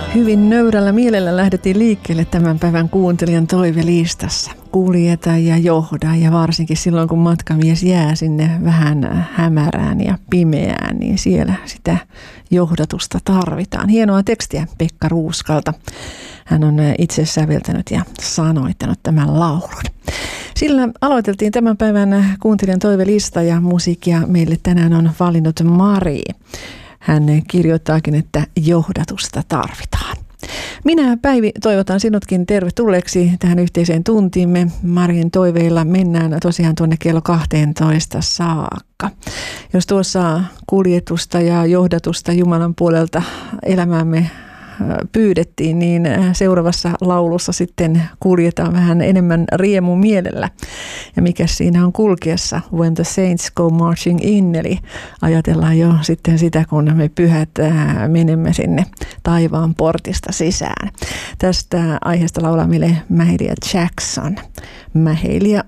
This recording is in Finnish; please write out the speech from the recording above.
Hyvin nöyrällä mielellä lähdettiin liikkeelle tämän päivän kuuntelijan toivelistassa. Kuljeta ja johda, ja varsinkin silloin kun matkamies jää sinne vähän hämärään ja pimeään, niin siellä sitä johdatusta tarvitaan. Hienoa tekstiä Pekka Ruuskalta. Hän on itse säveltänyt ja sanoittanut tämän laulun. Sillä aloiteltiin tämän päivän kuuntelijan toivelista, ja musiikkia meille tänään on valinnut Mari. Hän kirjoittaakin, että johdatusta tarvitaan. Minä, Päivi, toivotan sinutkin tervetulleeksi tähän yhteiseen tuntiimme. Marin toiveilla mennään tosiaan tuonne kello 12 saakka. Jos tuossa kuljetusta ja johdatusta Jumalan puolelta elämäämme pyydettiin, niin seuraavassa laulussa sitten kuljetaan vähän enemmän riemun mielellä. Ja mikä siinä on kulkiessa? When the saints go marching in, eli ajatellaan jo sitten sitä, kun me pyhät menemme sinne taivaan portista sisään. Tästä aiheesta laulaa meille Mahalia Jackson. Mahalia